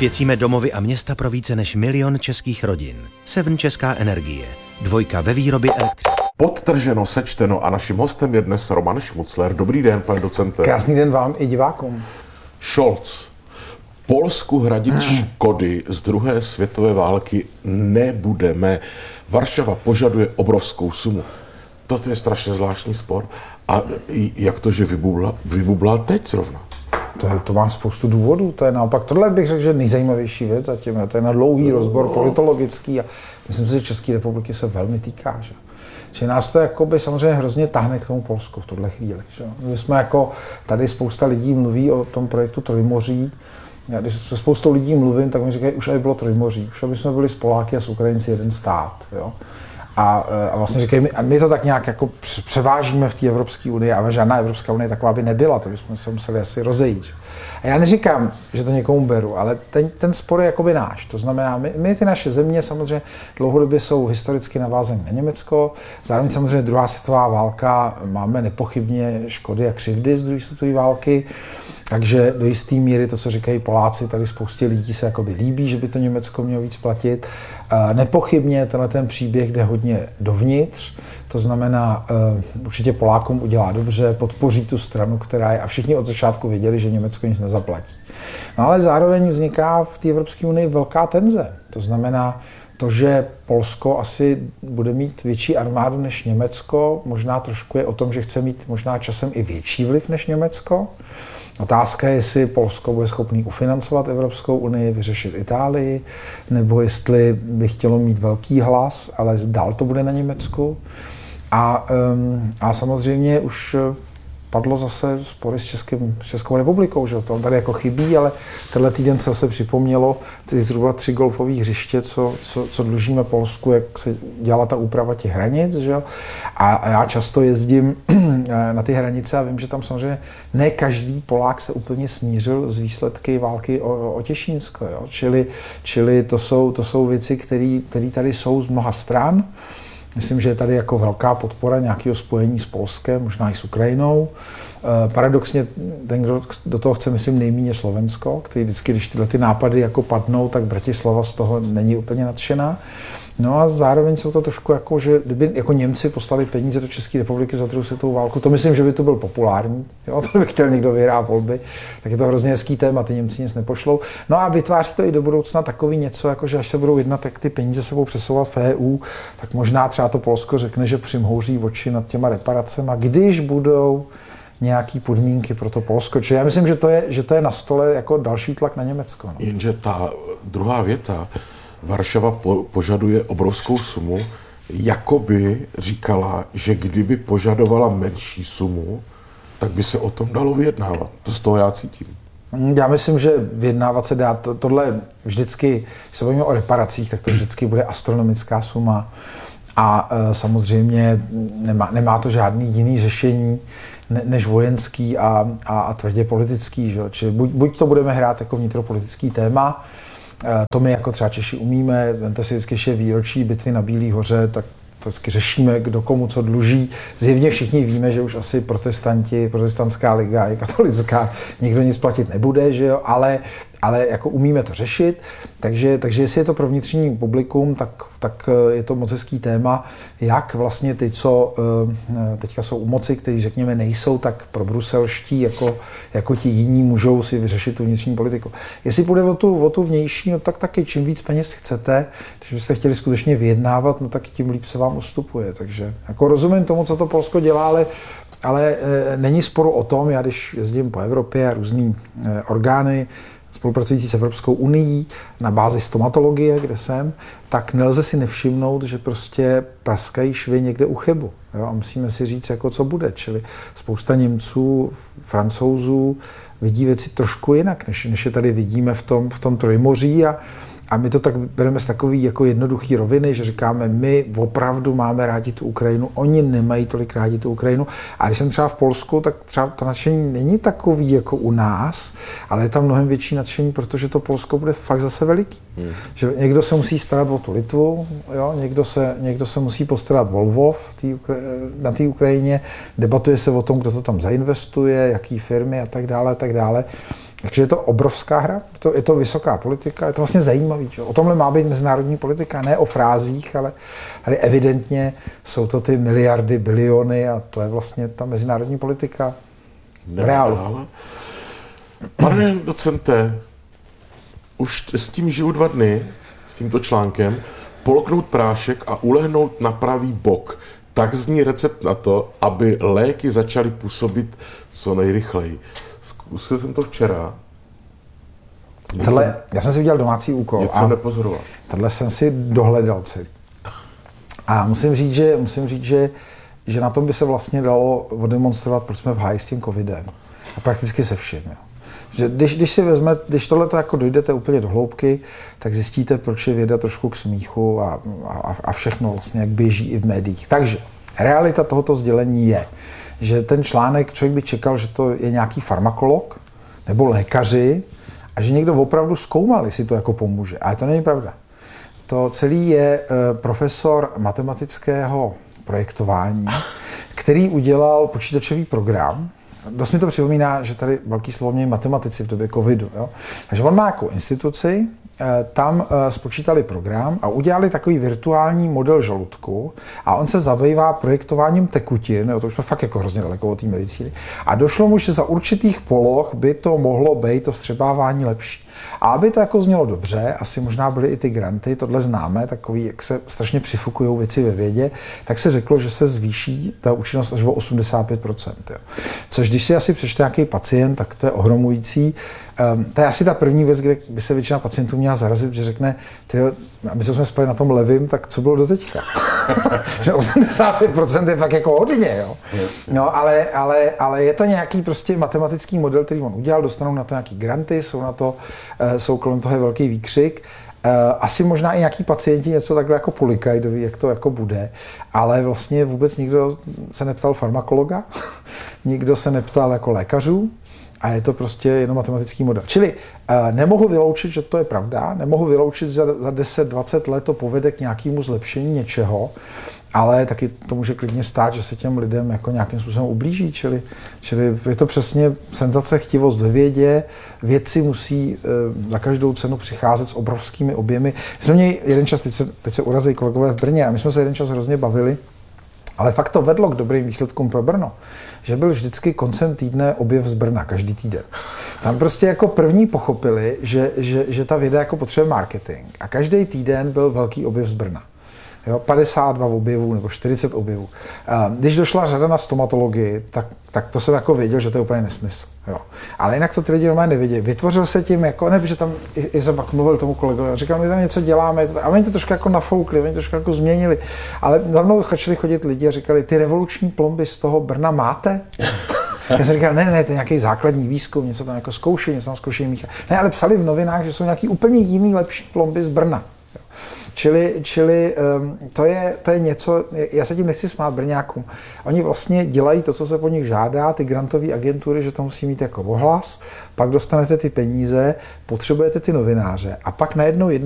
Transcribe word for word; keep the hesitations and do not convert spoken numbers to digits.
Osvěcíme domovy a města pro více než milion českých rodin. Seven Česká energie. Dvojka ve výrobě elektřiny. Podtrženo, sečteno a naším hostem je dnes Roman Šmucler. Dobrý den, pane docente. Krásný den vám i divákům. Scholz. Polsku hradit hmm. škody z druhé světové války nebudeme. Varšava požaduje obrovskou sumu. Toto je strašně zvláštní spor. A jak to, že vybublal, vybublal teď zrovna? To, je, to má spoustu důvodů, to je naopak, tohle bych řekl, že nejzajímavější věc zatím, to je na dlouhý rozbor politologický a myslím si, že České republiky se velmi týká, že? Že nás to jakoby samozřejmě hrozně tahne k tomu Polsku v tuhle chvíli, že? My jsme jako, tady spousta lidí mluví o tom projektu Trojmoří, já když se spoustou lidí mluvím, tak mi říkají, už aby bylo Trojmoří, už aby jsme byli s Poláky a s Ukrajinci jeden stát, jo? A, a vlastně říkají, my, a my to tak nějak jako převážíme v té Evropské unii, ale žádná Evropská unie taková by nebyla, to bychom se museli asi rozejít. A já neříkám, že to někomu beru, ale ten, ten spor je jakoby náš. To znamená, my, my ty naše země samozřejmě dlouhodobě jsou historicky navázané na Německo, zároveň samozřejmě druhá světová válka, máme nepochybně škody a křivdy z druhé světové války, takže do jisté míry to, co říkají Poláci, tady spoustě lidí se jakoby líbí, že by to Německo mělo víc platit. Nepochybně tenhle ten příběh jde hodně dovnitř, to znamená, určitě Polákům udělá dobře, podpoří tu stranu, která je, a všichni od začátku věděli, že Německo nic nezaplatí. No ale zároveň vzniká v té Evropské unii velká tenze, to znamená, to, že Polsko asi bude mít větší armádu než Německo, možná trošku je o tom, že chce mít možná časem i větší vliv než Německo. Otázka je, jestli Polsko bude schopný ufinancovat Evropskou unii, vyřešit Itálii, nebo jestli by chtělo mít velký hlas, ale dál to bude na Německu. A, a samozřejmě už padlo zase spory s, Českým, s Českou republikou, že to tady jako chybí, ale tenhle týden se zase připomnělo ty zhruba tři golfové hřiště, co, co, co dlužíme Polsku, jak se dělala ta úprava těch hranic, že jo. A, a já často jezdím na ty hranice a vím, že tam samozřejmě ne každý Polák se úplně smířil s výsledky války o, o Těšínsko, jo. Čili, čili to jsou, to jsou věci, které tady jsou z mnoha stran. Myslím, že je tady jako velká podpora nějakého spojení s Polskem, možná i s Ukrajinou. Paradoxně ten, kdo do toho chce, myslím, nejméně Slovensko, který vždycky, když tyhle ty nápady jako padnou, tak Bratislava z toho není úplně nadšená. No a zároveň jsou to trošku jako, že kdyby jako Němci poslali peníze do České republiky za druhou světovou válku, to myslím, že by to byl populární, jo, to by chtěl někdo vyhrát volby, tak je to hrozně hezký téma, ty Němci nic nepošlou. No a vytváří to i do budoucna takový něco, jako že až se budou jednat, tak ty peníze se budou přesouvat v E U, tak možná třeba to Polsko řekne, že přimhouří oči nad těma reparacema, když budou nějaký podmínky pro to Polsko. Čili já myslím, že to je, že to je na stole jako další tlak na Německo. No. Jenže ta druhá věta, Varšava po, požaduje obrovskou sumu, jakoby říkala, že kdyby požadovala menší sumu, tak by se o tom dalo vyjednávat. To z toho já cítím. Já myslím, že vyjednávat se dá. To, tohle vždycky, když se bavíme o reparacích, tak to vždycky bude astronomická suma. A e, samozřejmě nemá, nemá to žádný jiný řešení ne, než vojenský a, a, a tvrdě politický. Že? Čili buď, buď to budeme hrát jako vnitropolitický téma, to my jako třeba Češi umíme, vemte si vždycky, že výročí bitvy na Bílý hoře, tak to vždycky řešíme, kdo komu co dluží. Zjevně všichni víme, že už asi protestanti, protestantská liga i katolická, nikdo nic platit nebude, že jo, ale, ale jako umíme to řešit, takže, takže jestli je to pro vnitřní publikum, tak, tak je to moc hezký téma, jak vlastně ty, co teďka jsou u moci, kteří řekněme nejsou tak pro bruselští, jako, jako ti jiní můžou si vyřešit tu vnitřní politiku. Jestli půjde o tu, o tu vnější, no tak taky čím víc peněz chcete, když byste chtěli skutečně vyjednávat, no tak tím líp se vám ustupuje, takže jako rozumím tomu, co to Polsko dělá, ale ale e, není sporu o tom, já když jezdím po Evropě a různý e, orgány spolupracující s Evropskou unií na bázi stomatologie, kde jsem, tak nelze si nevšimnout, že prostě praskají švy někde u chybu. Jo? A musíme si říct, jako co bude. Čili spousta Němců, Francouzů vidí věci trošku jinak, než, než je tady vidíme v tom, v tom Trojmoří. A, A my to tak bereme z takový jako jednoduchý roviny, že říkáme, my opravdu máme rádi tu Ukrajinu, oni nemají tolik rádi tu Ukrajinu. A když jsem třeba v Polsku, tak třeba to nadšení není takový jako u nás, ale je tam mnohem větší nadšení, protože to Polsko bude fakt zase veliký. Hmm. Že někdo se musí starat o tu Litvu, jo? Někdo, se, někdo se musí postarat o Lvov tý, na té Ukrajině, debatuje se o tom, kdo to tam zainvestuje, jaký firmy a tak dále, a tak dále. Takže je to obrovská hra, to, je to vysoká politika, je to vlastně zajímavý. Čo? O tomhle má být mezinárodní politika, ne o frázích, ale, ale evidentně jsou to ty miliardy, biliony a to je vlastně ta mezinárodní politika v reálu. Pane docente, už s tím žiju dva dny, s tímto článkem, polknout prášek a ulehnout na pravý bok. Tak zní recept na to, aby léky začaly působit co nejrychleji. Zkusil jsem to včera. Tohle, já jsem si udělal domácí úkol. Něco nepozoroval. Tohle jsem si dohledal celý. A musím říct, že, musím říct, že, že na tom by se vlastně dalo odemonstrovat, proč jsme v háji s tím covidem. A prakticky se vším. Jo. Že když, když si vezme, když tohle jako dojdete úplně do hloubky, tak zjistíte, proč je věda trošku k smíchu a, a, a všechno vlastně, jak běží i v médiích. Takže realita tohoto sdělení je, že ten článek, člověk by čekal, že to je nějaký farmakolog nebo lékaři a že někdo opravdu zkoumal, jestli to jako pomůže. Ale to není pravda. To celý je uh, profesor matematického projektování, který udělal počítačový program. Dost mi to připomíná, že tady velký slovo měli matematici v době covidu. Jo? Takže on má jako instituci, tam spočítali program a udělali takový virtuální model žaludku a on se zabývá projektováním tekutin, jo, to už jsme fakt jako hrozně daleko od té medicíny, a došlo mu, že za určitých poloh by to mohlo být to vstřebávání lepší. A aby to jako znělo dobře, asi možná byly i ty granty, tohle známe, takový, jak se strašně přifukujou věci ve vědě, tak se řeklo, že se zvýší ta účinnost až o osmdesát pět procent. Jo. Což když si asi přečte nějaký pacient, tak to je ohromující. Um, to je asi ta první věc, kde by se většina pacientů měla zarazit, že řekne, tyjo, my jsme spali na tom levým, tak co bylo doteďka? Že osmdesát pět procent je fakt jako hodně, jo. No, ale, ale, ale je to nějaký prostě matematický model, který on udělal, dostanou na to nějaký granty, jsou na to, uh, jsou kolem toho velký výkřik. Uh, asi možná i nějaký pacienti něco takhle jako polikají, doví, jak to jako bude, ale vlastně vůbec nikdo se neptal farmakologa, nikdo se neptal jako lékařů, a je to prostě jenom matematický model. Čili uh, nemohu vyloučit, že to je pravda, nemohu vyloučit, že za deset dvacet let to povede k nějakému zlepšení něčeho, ale taky to může klidně stát, že se těm lidem jako nějakým způsobem ublíží, čili, čili je to přesně senzace, chtivost ve vědě, vědci musí uh, za každou cenu přicházet s obrovskými objemy. My jsme měli jeden čas, teď se, teď se urazí kolegové v Brně, a my jsme se jeden čas hrozně bavili, ale fakt to vedlo k dobrým výsledkům pro Brno, že byl vždycky koncem týdne objev z Brna, každý týden. Tam prostě jako první pochopili, že, že, že ta věda jako potřebuje marketing a každý týden byl velký objev z Brna. Jo, padesát dva objevů nebo čtyřicet objevů. Když došla řada na stomatologii, tak, tak to jsem jako věděl, že to je úplně nesmysl. Jo. Ale jinak to ty lidi normálně nevěděli. Vytvořil se tím jako, ne, že tam, i, i jsem pak mluvil tomu kolegovi, říkal, my tam něco děláme, a oni to trošku jako nafoukli, oni to trošku jako změnili. Ale za mnou začali chodit lidi a říkali, ty revoluční plomby z toho Brna máte? Já jsem říkal, ne, ne, to je nějaký základní výzkum, něco tam jako zkouší, něco tam zkouší míchat. Ne, ale psali v novinách, že jsou nějaký úplně jiný lepší plomby z Brna. Čili, čili um, to, je, to je něco, já se tím nechci smát Brňákům. Oni vlastně dělají to, co se po nich žádá, ty grantové agentury, že to musí mít jako ohlas, pak dostanete ty peníze, potřebujete ty novináře a pak najednou jedno